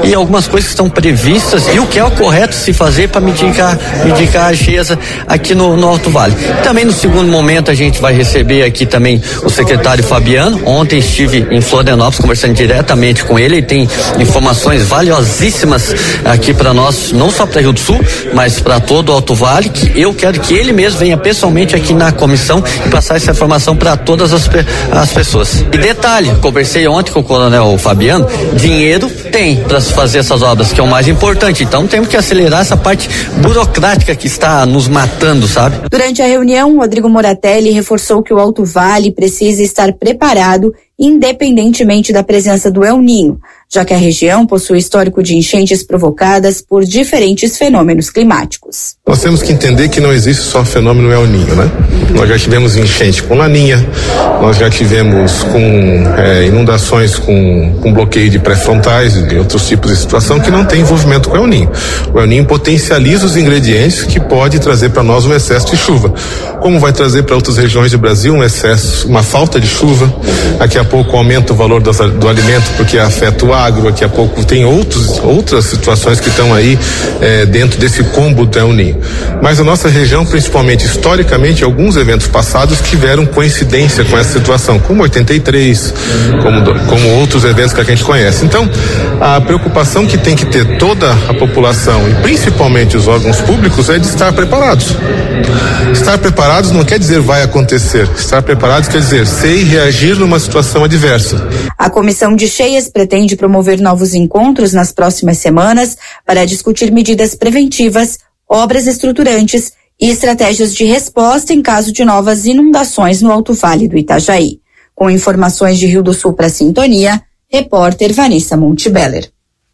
e algumas coisas que estão previstas e o que é o correto se fazer para mitigar a GESA aqui no Alto Vale. Também no segundo momento a gente vai receber aqui também o secretário Fabiano. Ontem estive em Florianópolis conversando diretamente com ele tem informações valiosíssimas aqui para nós, não só para Rio do Sul, mas para todo o Alto Vale, que eu quero que ele mesmo venha pessoalmente aqui na comissão e passar essa informação para todas as pessoas. E detalhe, conversei ontem com o coronel Fabiano, dinheiro tem para se fazer essas obras, que é o mais importante, então temos que acelerar essa parte burocrática que está nos matando, sabe? Durante a reunião, Rodrigo Moratelli reforçou que o Alto Vale precisa estar preparado independentemente da presença do El Niño, já que a região possui histórico de enchentes provocadas por diferentes fenômenos climáticos. Nós temos que entender que não existe só fenômeno El Niño, né? Nós já tivemos enchente com laninha, nós já tivemos com inundações com bloqueio de pré-frontais e outros tipos de situação que não tem envolvimento com o El Niño. O El Niño potencializa os ingredientes que pode trazer para nós um excesso de chuva, como vai trazer para outras regiões do Brasil uma falta de chuva. Daqui a pouco aumenta o valor do alimento porque afeta o agro, daqui a pouco tem outras situações que estão aí dentro desse combo do El Niño. Mas a nossa região, principalmente historicamente, alguns eventos passados tiveram coincidência com essa situação, como 83, como outros eventos que a gente conhece. Então, a preocupação que tem que ter toda a população e principalmente os órgãos públicos é de estar preparados. Estar preparados não quer dizer vai acontecer. Estar preparados quer dizer sei reagir numa situação adversa. A Comissão de Cheias pretende promover novos encontros nas próximas semanas para discutir medidas preventivas, obras estruturantes e estratégias de resposta em caso de novas inundações no Alto Vale do Itajaí. Com informações de Rio do Sul para a Sintonia, repórter Vanessa Montebeller.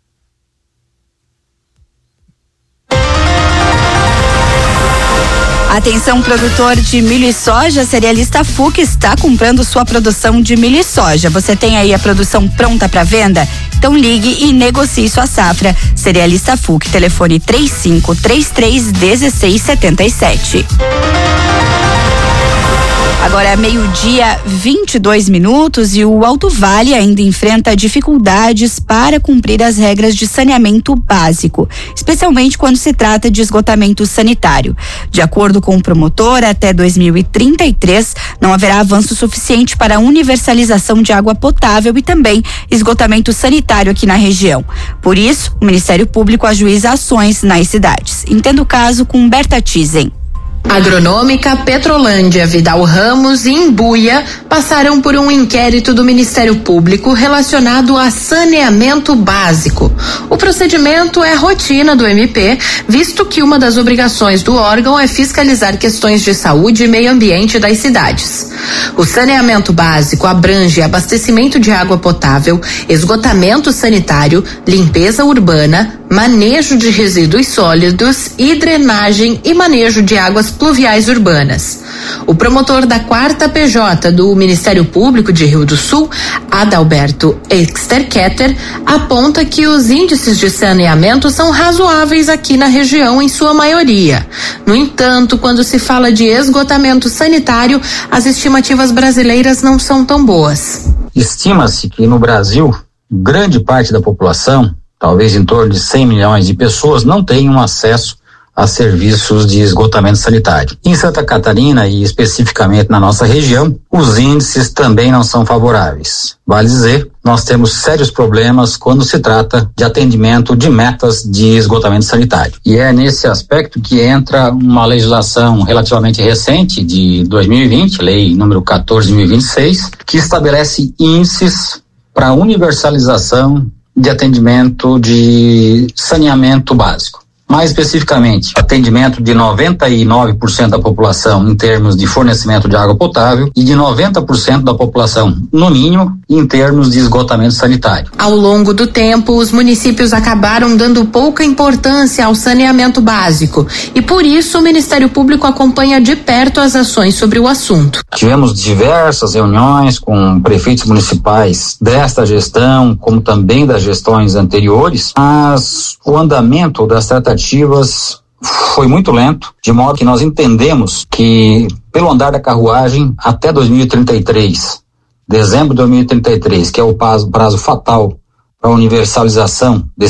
Atenção, produtor de milho e soja, Cerealista FUC está comprando sua produção de milho e soja. Você tem aí a produção pronta para venda? Então ligue e negocie sua safra. Cerealista FUC, telefone 3533-1677. Agora é 12:22 e o Alto Vale ainda enfrenta dificuldades para cumprir as regras de saneamento básico, especialmente quando se trata de esgotamento sanitário. De acordo com o promotor, até 2033 não haverá avanço suficiente para a universalização de água potável e também esgotamento sanitário aqui na região. Por isso, o Ministério Público ajuiza ações nas cidades. Entenda o caso com Berta Tizen. Agronômica, Petrolândia, Vidal Ramos e Imbuia passaram por um inquérito do Ministério Público relacionado a saneamento básico. O procedimento é rotina do MP, visto que uma das obrigações do órgão é fiscalizar questões de saúde e meio ambiente das cidades. O saneamento básico abrange abastecimento de água potável, esgotamento sanitário, limpeza urbana, manejo de resíduos sólidos e drenagem e manejo de águas pluviais urbanas. O promotor da 4ª PJ do Ministério Público de Rio do Sul, Adalberto Exterketter, aponta que os índices de saneamento são razoáveis aqui na região em sua maioria. No entanto, quando se fala de esgotamento sanitário, as estimativas brasileiras não são tão boas. Estima-se que no Brasil, grande parte da população, talvez em torno de 100 milhões de pessoas, não tenham acesso a serviços de esgotamento sanitário. Em Santa Catarina e especificamente na nossa região, os índices também não são favoráveis. Vale dizer, nós temos sérios problemas quando se trata de atendimento de metas de esgotamento sanitário. E é nesse aspecto que entra uma legislação relativamente recente de 2020, lei número 14.026, que estabelece índices para universalização de atendimento de saneamento básico. Mais especificamente, atendimento de 99% da população em termos de fornecimento de água potável e de 90% da população, no mínimo, em termos de esgotamento sanitário. Ao longo do tempo, os municípios acabaram dando pouca importância ao saneamento básico e, por isso, o Ministério Público acompanha de perto as ações sobre o assunto. Tivemos diversas reuniões com prefeitos municipais desta gestão, como também das gestões anteriores, mas o andamento das tratativas foi muito lento, de modo que nós entendemos que, pelo andar da carruagem, até 2033, dezembro de 2033, que é o prazo fatal para a universalização